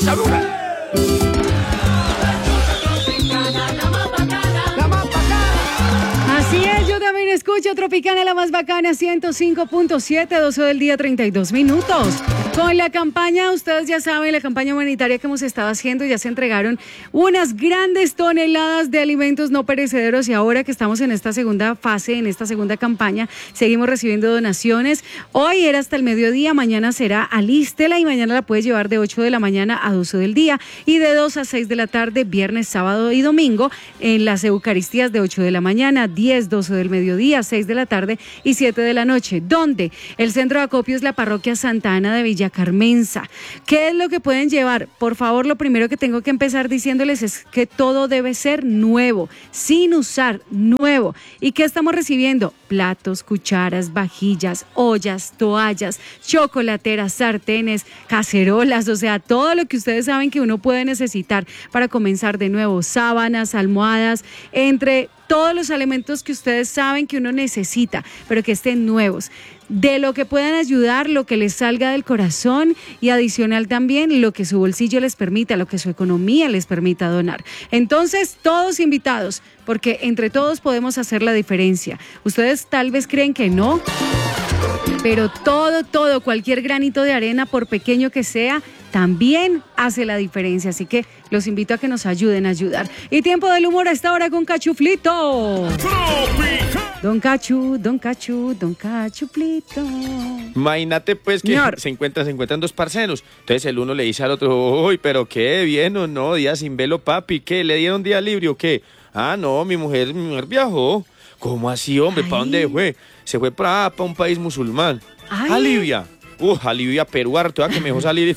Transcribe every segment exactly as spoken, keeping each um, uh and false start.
Así es, yo también escucho Tropicana, la más bacana, ciento cinco punto siete, doce del día, treinta y dos minutos. Con la campaña, ustedes ya saben, la campaña humanitaria que hemos estado haciendo, ya se entregaron unas grandes toneladas de alimentos no perecederos y ahora que estamos en esta segunda fase, en esta segunda campaña, seguimos recibiendo donaciones. Hoy era hasta el mediodía, mañana será alístela y mañana la puedes llevar de ocho de la mañana a doce del día y de dos a seis de la tarde, viernes, sábado y domingo en las Eucaristías de ocho de la mañana, diez, doce del mediodía, seis de la tarde y siete de la noche. ¿Dónde? El centro de acopio es la parroquia Santa Ana de Villa Carmenza. ¿Qué es lo que pueden llevar? Por favor, lo primero que tengo que empezar diciéndoles es que todo debe ser nuevo, sin usar, nuevo. ¿Y qué estamos recibiendo? Platos, cucharas, vajillas, ollas, toallas, chocolateras, sartenes, cacerolas, o sea, todo lo que ustedes saben que uno puede necesitar para comenzar de nuevo, sábanas, almohadas, entre todos los elementos que ustedes saben que uno necesita, pero que estén nuevos. De lo que puedan ayudar, lo que les salga del corazón y adicional también lo que su bolsillo les permita, lo que su economía les permita donar. Entonces, todos invitados, porque entre todos podemos hacer la diferencia. Ustedes tal vez creen que no, pero todo, todo, cualquier granito de arena, por pequeño que sea, también hace la diferencia. Así que los invito a que nos ayuden a ayudar. Y tiempo del humor a esta hora con Cachuflito. Don Cachu, Don Cachu, Don Cachuflito. Imagínate pues que Señor. se encuentran, se encuentran dos parceros. Entonces el uno le dice al otro, uy, pero qué bien o no, día sin velo, papi, ¿qué? ¿Le dieron día libre o qué? Ah, no, mi mujer, mi mujer viajó. ¿Cómo así, hombre? ¿Para dónde fue? Se fue para, para un país musulmán. Ay. A Libia. Uh, a Libia, Perú, harto, que me dejó salir.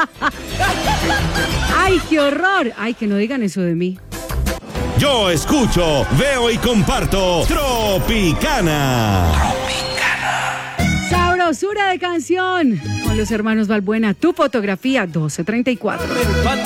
¡Ay, qué horror! ¡Ay, que no digan eso de mí! Yo escucho, veo y comparto Tropicana. Sabrosura de canción con los hermanos Balbuena. Tu fotografía doce treinta y cuatro.